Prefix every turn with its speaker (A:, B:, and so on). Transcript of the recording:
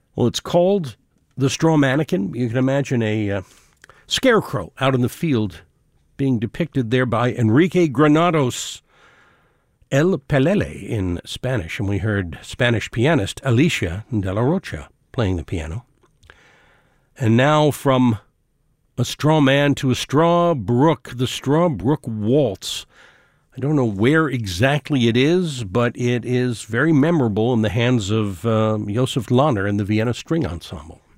A: Well, it's called The Straw Mannequin. You can imagine a scarecrow out in the field being depicted there by Enrique Granados, El Pelele in Spanish. And we heard Spanish pianist Alicia de la Rocha playing the piano. And now from a straw man to a straw brook, the Straw Brook Waltz. I don't know where exactly it is, but it is very memorable in the hands of Josef Lahner and the Vienna String Ensemble.